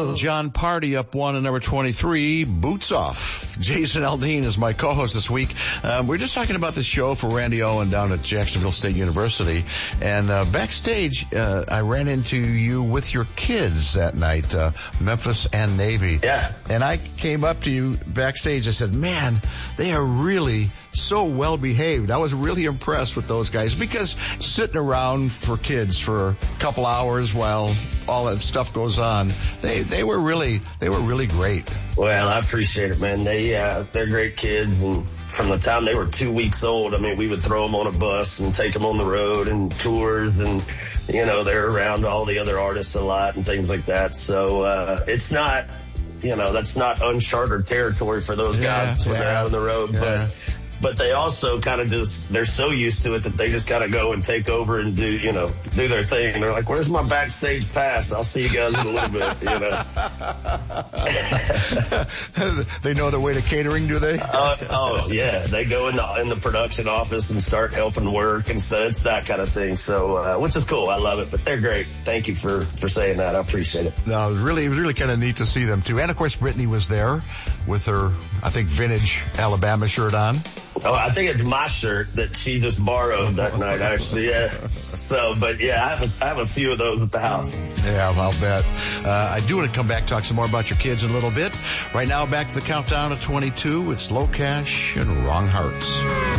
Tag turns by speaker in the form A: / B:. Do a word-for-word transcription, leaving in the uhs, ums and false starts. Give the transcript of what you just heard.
A: love.
B: John Party up one at number twenty-three, Boots Off. Jason Aldean is my co-host this week. Um, we're just talking about the show for Randy Owen down at Jacksonville State University. And uh, backstage, uh, I ran into you with your kids that night, uh, Memphis and Navy.
C: Yeah.
B: And I came up to you backstage. I said, man, they are really so well behaved. I was really impressed with those guys because sitting around for kids for a couple hours while all that stuff goes on, they they were really they were really great.
C: Well, I appreciate it, man. They uh, they're great kids, and from the time they were two weeks old, I mean, we would throw them on a bus and take them on the road and tours, and you know, they're around all the other artists a lot and things like that. So uh, it's not, you know, that's not uncharted territory for those
B: yeah,
C: guys when
B: yeah,
C: they're out on the road,
B: yeah.
C: but. But they also kind of just, they're so used to it that they just got to go and take over and do, you know, do their thing. And they're like, where's my backstage pass? I'll see you guys in a little bit, you know.
B: They know their way to catering, do they?
C: Uh, oh, yeah. They go in the, in the production office and start helping work. And so it's that kind of thing. So, uh, which is cool. I love it. But they're great. Thank you for, for saying that. I appreciate it.
B: No, it was really, it was really kind of neat to see them too. And of course, Brittany was there with her, I think, vintage Alabama shirt on.
C: Oh, I think it's my shirt that she just borrowed that night, actually, yeah. So, but yeah, I have a, I have a few of those at the house.
B: Yeah, I'll bet. Uh, I do want to come back, talk some more about your kids in a little bit. Right now, back to the countdown of twenty-two. It's Low Cash and Wrong Hearts.